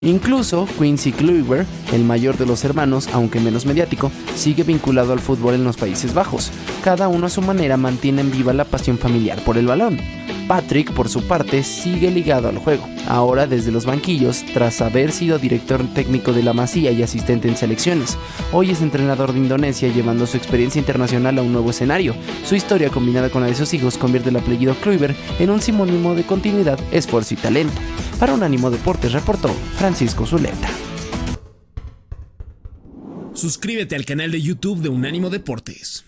Incluso Quincy Kluivert, el mayor de los hermanos, aunque menos mediático, sigue vinculado al fútbol en los Países Bajos. Cada uno a su manera mantienen viva la pasión familiar por el balón. Patrick, por su parte, sigue ligado al juego, ahora desde los banquillos, tras haber sido director técnico de la Masía y asistente en selecciones. Hoy es entrenador de Indonesia, llevando su experiencia internacional a un nuevo escenario. Su historia, combinada con la de sus hijos, convierte el apellido Kluivert en un sinónimo de continuidad, esfuerzo y talento. Para Unánimo Deportes reportó Francisco Zuleta. Suscríbete al canal de YouTube de Unánimo Deportes.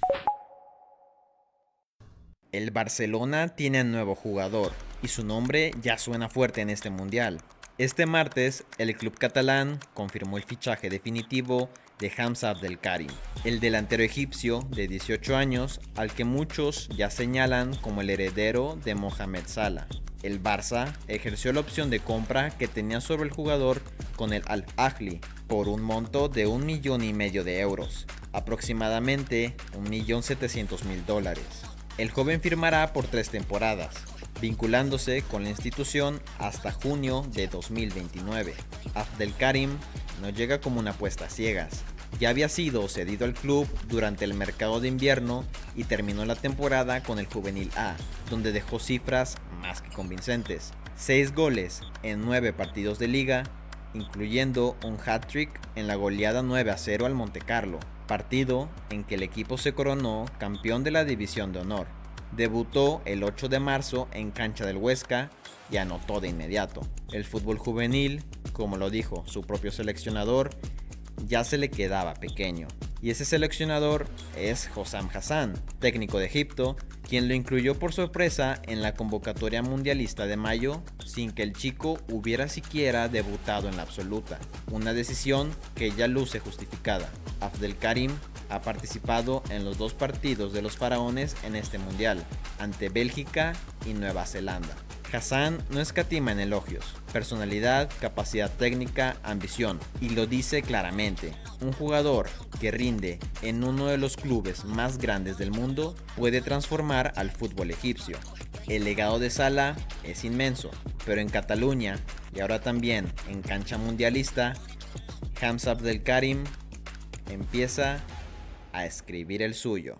El Barcelona tiene nuevo jugador y su nombre ya suena fuerte en este mundial. Este martes, el club catalán confirmó el fichaje definitivo de Hamza Abdelkarim, el delantero egipcio de 18 años al que muchos ya señalan como el heredero de Mohamed Salah. El Barça ejerció la opción de compra que tenía sobre el jugador con el Al-Ahly por un monto de 1,5 millones de euros, aproximadamente $1.700.000. El joven firmará por 3 temporadas, vinculándose con la institución hasta junio de 2029. Abdelkarim no llega como una apuesta a ciegas. Ya había sido cedido al club durante el mercado de invierno y terminó la temporada con el Juvenil A, donde dejó cifras más que convincentes. 6 goles en 9 partidos de liga, incluyendo un hat-trick en la goleada 9-0 al Montecarlo, partido en que el equipo se coronó campeón de la División de Honor. Debutó el 8 de marzo en cancha del Huesca y anotó de inmediato. El fútbol juvenil, como lo dijo su propio seleccionador, ya se le quedaba pequeño. Y ese seleccionador es Hossam Hassan, técnico de Egipto, quien lo incluyó por sorpresa en la convocatoria mundialista de mayo sin que el chico hubiera siquiera debutado en la absoluta. Una decisión que ya luce justificada. Abdelkarim ha participado en los 2 partidos de los faraones en este mundial, ante Bélgica y Nueva Zelanda. Hassan no escatima en elogios, personalidad, capacidad técnica, ambición, y lo dice claramente. Un jugador que rinde en uno de los clubes más grandes del mundo puede transformar al fútbol egipcio. El legado de Salah es inmenso, pero en Cataluña y ahora también en cancha mundialista, Hamza Abdelkarim empieza a escribir el suyo.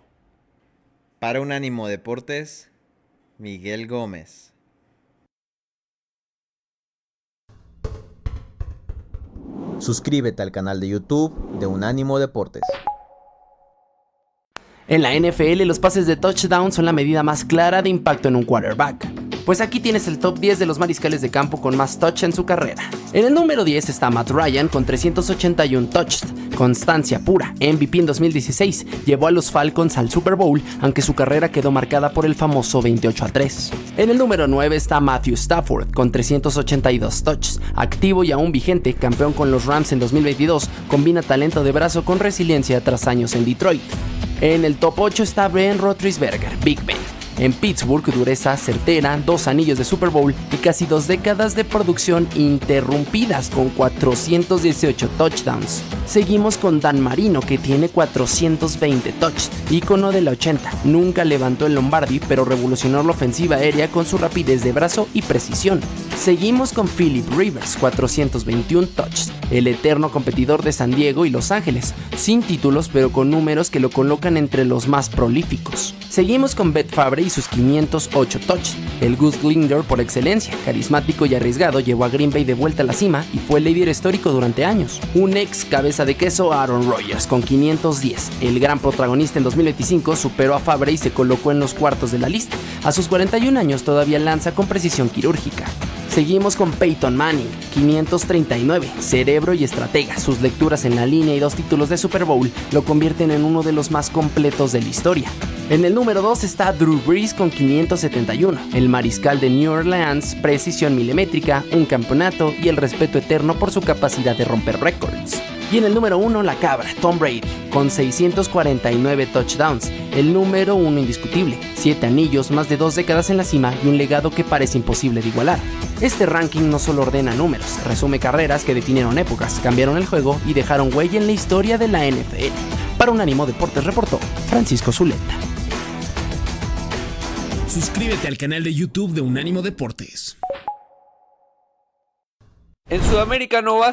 Para Unánimo Deportes, Miguel Gómez. Suscríbete al canal de YouTube de Unánimo Deportes. En la NFL, los pases de touchdown son la medida más clara de impacto en un quarterback. Pues aquí tienes el top 10 de los mariscales de campo con más touch en su carrera. En el número 10 está Matt Ryan con 381 touches, constancia pura. MVP en 2016, llevó a los Falcons al Super Bowl, aunque su carrera quedó marcada por el famoso 28-3. En el número 9 está Matthew Stafford con 382 touches, activo y aún vigente, campeón con los Rams en 2022, combina talento de brazo con resiliencia tras años en Detroit. En el top 8 está Ben Roethlisberger, Big Ben. En Pittsburgh, dureza certera, 2 anillos de Super Bowl y casi 2 décadas de producción interrumpidas con 418 touchdowns. Seguimos con Dan Marino, que tiene 420 touches, ícono de la 80. Nunca levantó el Lombardi, pero revolucionó la ofensiva aérea con su rapidez de brazo y precisión. Seguimos con Philip Rivers, 421 touches, el eterno competidor de San Diego y Los Ángeles, sin títulos pero con números que lo colocan entre los más prolíficos. Seguimos con Brett Favre y sus 508 touches, el Gus Glinger por excelencia, carismático y arriesgado, llevó a Green Bay de vuelta a la cima y fue líder histórico durante años. Un ex cabeza de queso, Aaron Rodgers, con 510, el gran protagonista en 2025 superó a Favre y se colocó en los cuartos de la lista. A sus 41 años todavía lanza con precisión quirúrgica. Seguimos con Peyton Manning, 539, cerebro y estratega. Sus lecturas en la línea y 2 títulos de Super Bowl lo convierten en uno de los más completos de la historia. En el número 2 está Drew Brees con 571, el mariscal de New Orleans, precisión milimétrica, un campeonato y el respeto eterno por su capacidad de romper récords. Y en el número 1, la cabra, Tom Brady, con 649 touchdowns, el número 1 indiscutible, 7 anillos, más de 2 décadas en la cima y un legado que parece imposible de igualar. Este ranking no solo ordena números, resume carreras que definieron épocas, cambiaron el juego y dejaron huella en la historia de la NFL. Para Unánimo Deportes reportó Francisco Zuleta. Suscríbete al canal de YouTube de Unánimo Deportes. En Sudamérica no